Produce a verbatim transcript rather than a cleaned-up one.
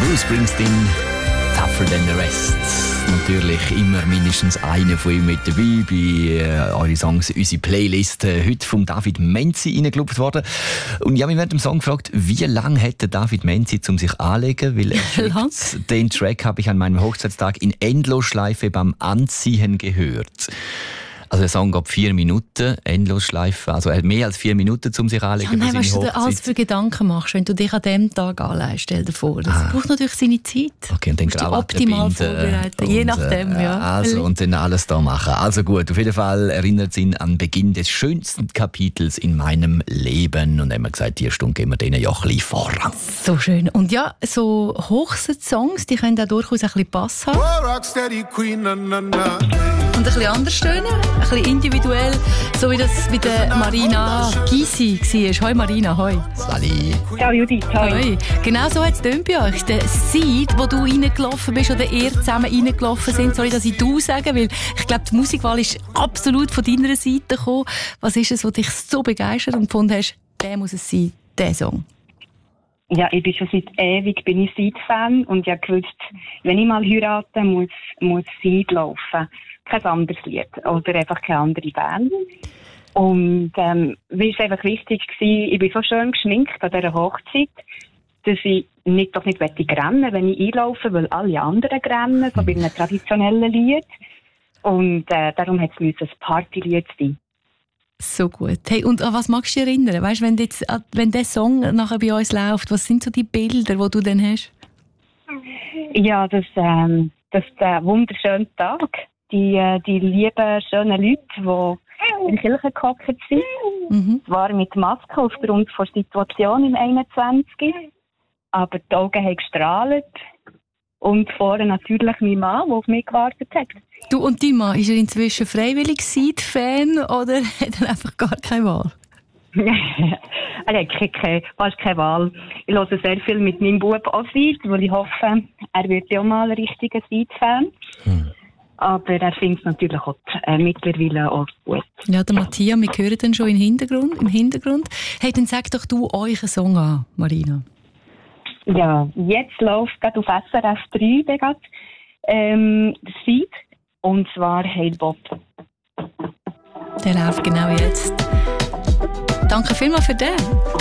Bruce Springsteen, Tougher Than The Rest. Natürlich immer mindestens einer von ihm mit dabei bei äh, eure Songs, unsere Playlist. Äh, heute von David Menzi reingelupft worden. Und ja, wir werden dem Song gefragt, wie lange hätte David Menzi zum sich anlegen? Weil er schreibt, den Track habe ich an meinem Hochzeitstag in Endlosschleife beim Anziehen gehört. Also der Song geht vier Minuten, Endlosschleife, also er hat mehr als vier Minuten, um sich anzulegen. Ja, nein, was du dir alles für Gedanken machst, wenn du dich an diesem Tag anlegst, stell dir vor. Das ah. braucht natürlich seine Zeit. Okay, und dann Krawatte optimal vorbereiten, je nachdem, äh, ja. Also, und dann alles da machen. Also gut, auf jeden Fall erinnert es ihn an Beginn des schönsten Kapitels in meinem Leben. Und dann haben wir gesagt, die Stunde geben wir denen ja ein bisschen Vorrang. So schön. Und ja, so Hochzeit-Songs, die können auch durchaus ein bisschen Bass haben. Und ein bisschen anders stöhnen, ein bisschen individuell, so wie das bei der Marina Gysi war. Hoi Marina, hoi. Sali. Ciao Judith, hoi. hoi. Genau so hat es bei euch. Der Seed, wo du reingelaufen bist oder ihr zusammen reingelaufen sind, soll ich das in du sagen, weil ich glaube, die Musikwahl ist absolut von deiner Seite gekommen. Was ist es, was dich so begeistert und gefunden hast, der muss es sein, der Song? Ja, ich bin schon seit ewig bin ich Seed-Fan und ich habe gewusst, wenn ich mal heirate, muss, muss Seed laufen. Kein anderes Lied oder einfach keine andere Band. Und ähm, mir war einfach wichtig, gewesen, ich bin so schön geschminkt an dieser Hochzeit, dass ich nicht, doch nicht rennen wenn ich einlaufe, weil alle anderen rennen, so bei einem traditionellen Lied. Und äh, darum hat es ein Partylied sein. So gut. Hey, und an was magst du dich erinnern? Weißt, wenn, jetzt, wenn der Song nachher bei uns läuft, was sind so die Bilder, die du dann hast? Ja, das, ähm, das ist ein wunderschöner Tag. Die, die lieben, schönen Leute, die in der Kirche gehockt sind. Mhm. Zwar mit Maske aufgrund der Situation im einundzwanzig. Aber die Augen haben gestrahlt. Und vorne natürlich mein Mann, der auf mich gewartet hat. Du und dein Mann, ist er inzwischen freiwillig Seed-Fan oder hat er einfach gar keine Wahl? Er hat keine, fast keine Wahl. Ich höre sehr viel mit meinem Bub auch Seed, weil ich hoffe, er wird ja auch mal ein richtiger Seed-Fan. Hm. Aber er findet es natürlich auch äh, mittlerweile auch gut. Ja, der Matthias, wir hören dann schon im Hintergrund. Im Hintergrund. Hey, dann sag doch du euch einen Song an, Marina. Ja, jetzt läuft gerade auf S R F drei gerade, ähm, der Seed, und zwar Hey Bob. Der läuft genau jetzt. Danke vielmals für den.